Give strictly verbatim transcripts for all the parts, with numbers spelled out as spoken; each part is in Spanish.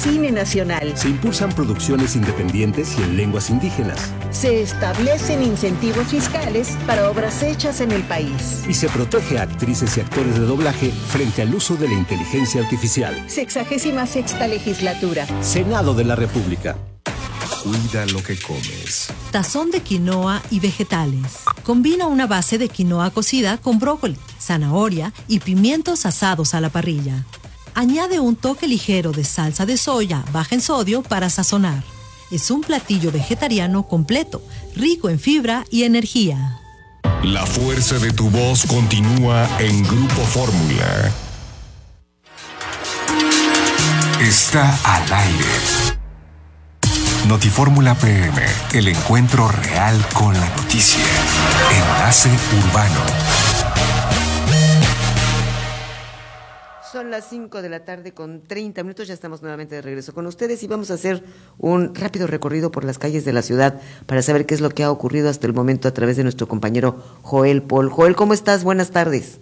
cine nacional. Se impulsan producciones independientes y en lenguas indígenas. Se establecen incentivos fiscales para obras hechas en el país. Y se protege a actrices y actores de doblaje frente al uso de la inteligencia artificial. Sexagésima sexta legislatura. Senado de la República. Cuida lo que comes. Tazón de quinoa y vegetales. Combina una base de quinoa cocida con brócoli, zanahoria y pimientos asados a la parrilla. Añade un toque ligero de salsa de soya baja en sodio para sazonar. Es un platillo vegetariano completo, rico en fibra y energía. La fuerza de tu voz continúa en Grupo Fórmula. Está al aire. Notifórmula P M, el encuentro real con la noticia. Enlace Urbano. Son las cinco de la tarde con treinta minutos, ya estamos nuevamente de regreso con ustedes y vamos a hacer un rápido recorrido por las calles de la ciudad para saber qué es lo que ha ocurrido hasta el momento a través de nuestro compañero Joel Paul. Joel, ¿cómo estás? Buenas tardes.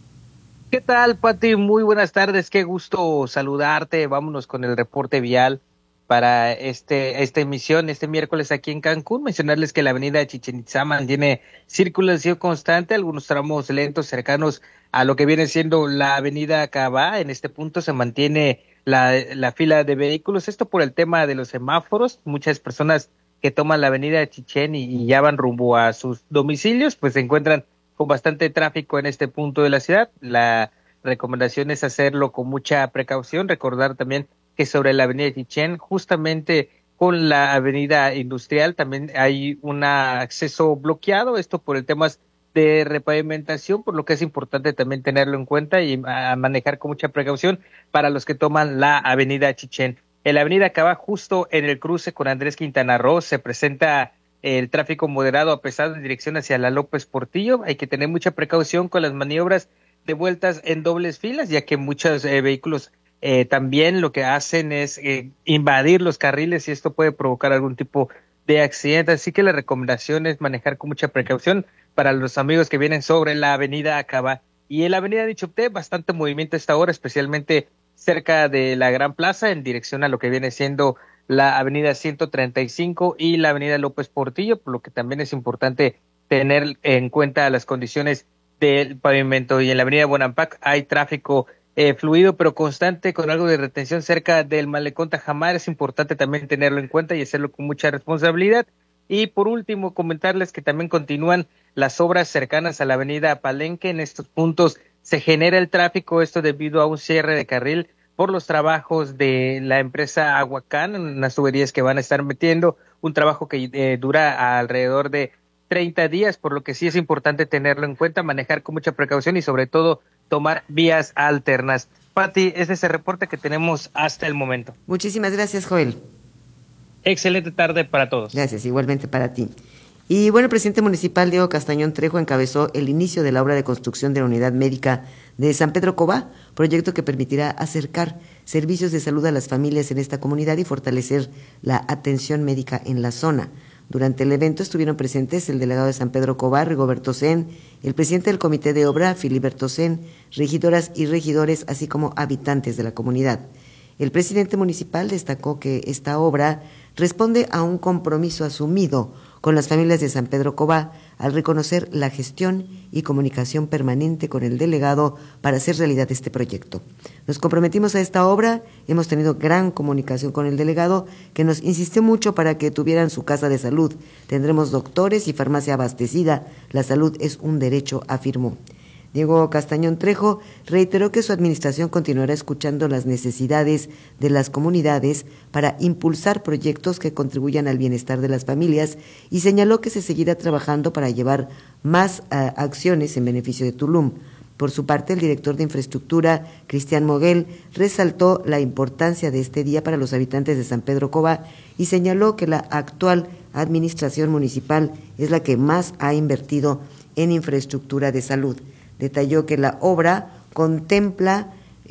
¿Qué tal, Pati? Muy buenas tardes, qué gusto saludarte. Vámonos con el reporte vial para este esta emisión, este miércoles aquí en Cancún. Mencionarles que la avenida Chichén Itzá mantiene circulación constante, algunos tramos lentos cercanos a lo que viene siendo la avenida Cabá. En este punto se mantiene la, la fila de vehículos, esto por el tema de los semáforos. Muchas personas que toman la avenida Chichén y, y ya van rumbo a sus domicilios, pues se encuentran con bastante tráfico en este punto de la ciudad. La recomendación es hacerlo con mucha precaución, recordar también que sobre la avenida Chichén, justamente con la avenida Industrial, también hay un acceso bloqueado, esto por el tema de repavimentación, por lo que es importante también tenerlo en cuenta y a manejar con mucha precaución para los que toman la avenida Chichén. En la avenida Cabá, justo en el cruce con Andrés Quintana Roo, se presenta el tráfico moderado a pesar de dirección hacia la López Portillo. Hay que tener mucha precaución con las maniobras de vueltas en dobles filas, ya que muchos eh, vehículos Eh, también lo que hacen es eh, invadir los carriles y esto puede provocar algún tipo de accidente, así que la recomendación es manejar con mucha precaución para los amigos que vienen sobre la avenida Acaba. Y en la avenida Nichupté, bastante movimiento a esta hora, especialmente cerca de la Gran Plaza, en dirección a lo que viene siendo la avenida ciento treinta y cinco y la avenida López Portillo, por lo que también es importante tener en cuenta las condiciones del pavimento. Y en la avenida Bonampak hay tráfico Eh, fluido pero constante con algo de retención cerca del malecón Tajamar. Es importante también tenerlo en cuenta y hacerlo con mucha responsabilidad. Y por último comentarles que también continúan las obras cercanas a la avenida Palenque. En estos puntos se genera el tráfico, esto debido a un cierre de carril por los trabajos de la empresa Aguacán, unas tuberías que van a estar metiendo, un trabajo que eh, dura alrededor de treinta días, por lo que sí es importante tenerlo en cuenta, manejar con mucha precaución y sobre todo tomar vías alternas. Pati, ese es el reporte que tenemos hasta el momento. Muchísimas gracias, Joel. Excelente tarde para todos. Gracias, igualmente para ti. Y bueno, el presidente municipal Diego Castañón Trejo encabezó el inicio de la obra de construcción de la unidad médica de San Pedro Cobá, proyecto que permitirá acercar servicios de salud a las familias en esta comunidad y fortalecer la atención médica en la zona. Durante el evento estuvieron presentes el delegado de San Pedro Cobá, Rigoberto Sen, el presidente del comité de obra, Filiberto Sen, regidoras y regidores, así como habitantes de la comunidad. El presidente municipal destacó que esta obra responde a un compromiso asumido con las familias de San Pedro Cobá al reconocer la gestión y comunicación permanente con el delegado para hacer realidad este proyecto. Nos comprometimos a esta obra, hemos tenido gran comunicación con el delegado que nos insistió mucho para que tuvieran su casa de salud. Tendremos doctores y farmacia abastecida, la salud es un derecho, afirmó. Diego Castañón Trejo reiteró que su administración continuará escuchando las necesidades de las comunidades para impulsar proyectos que contribuyan al bienestar de las familias y señaló que se seguirá trabajando para llevar más uh, acciones en beneficio de Tulum. Por su parte, el director de infraestructura, Cristian Moguel, resaltó la importancia de este día para los habitantes de San Pedro Cobá y señaló que la actual administración municipal es la que más ha invertido en infraestructura de salud. Detalló que la obra contempla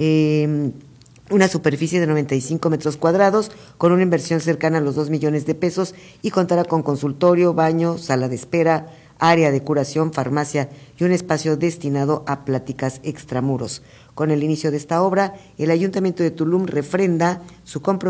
eh, una superficie de noventa y cinco metros cuadrados con una inversión cercana a los dos millones de pesos y contará con consultorio, baño, sala de espera, área de curación, farmacia y un espacio destinado a pláticas extramuros. Con el inicio de esta obra, el Ayuntamiento de Tulum refrenda su compromiso